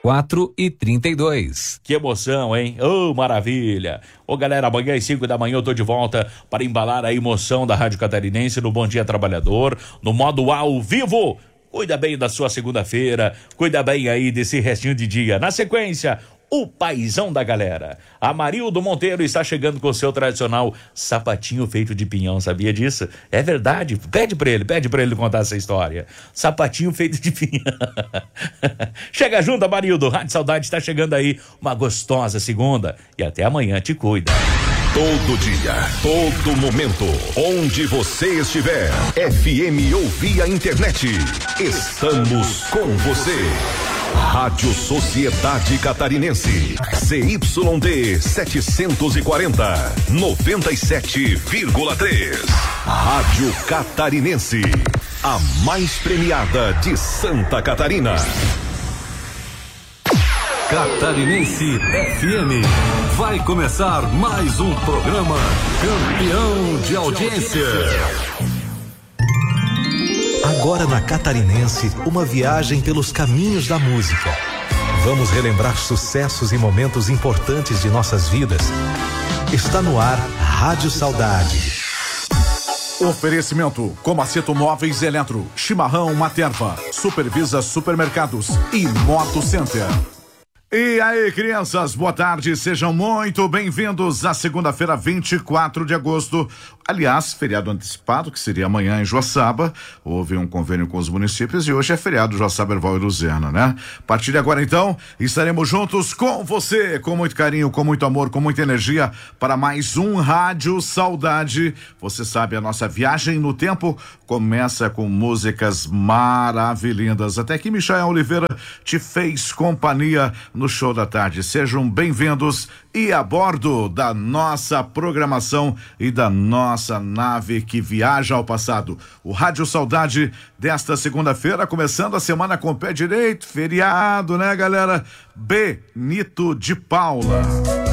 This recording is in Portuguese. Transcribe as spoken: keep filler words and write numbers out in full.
quatro e trinta e dois. Que emoção, hein? Ô, oh, maravilha! Ô, galera, amanhã às cinco da manhã eu tô de volta para embalar a emoção da Rádio Catarinense no Bom Dia Trabalhador, no modo ao vivo. Cuida bem da sua segunda-feira, cuida bem aí desse restinho de dia. Na sequência, o paizão da galera. Amarildo Monteiro está chegando com o seu tradicional sapatinho feito de pinhão, sabia disso? É verdade, pede pra ele, pede pra ele contar essa história. Sapatinho feito de pinhão. Chega junto, Amarildo, Rádio Saudade está chegando aí, uma gostosa segunda e até amanhã, te cuida. Todo dia, todo momento, onde você estiver, F M ou via internet, estamos com você. Rádio Sociedade Catarinense, C Y D setecentos e quarenta, noventa e sete vírgula três. Rádio Catarinense, a mais premiada de Santa Catarina. Catarinense F M. Vai começar mais um programa campeão de audiência. Agora na Catarinense, uma viagem pelos caminhos da música. Vamos relembrar sucessos e momentos importantes de nossas vidas. Está no ar Rádio Saudade. Oferecimento: Comaceto Móveis Eletro, Chimarrão Materva, Supervisa Supermercados e Moto Center. E aí, crianças, boa tarde, sejam muito bem-vindos à segunda-feira, vinte e quatro de agosto. Aliás, feriado antecipado, que seria amanhã em Joaçaba. Houve um convênio com os municípios e hoje é feriado Joaçaba, Erval e Luzerna, né? A partir de agora, então, estaremos juntos com você, com muito carinho, com muito amor, com muita energia, para mais um Rádio Saudade. Você sabe, a nossa viagem no tempo começa com músicas maravilhindas. Até que Michael Oliveira te fez companhia no show da tarde. Sejam bem-vindos e a bordo da nossa programação e da nossa nave que viaja ao passado. O Rádio Saudade desta segunda-feira, começando a semana com o pé direito, feriado, né, galera? Benito de Paula.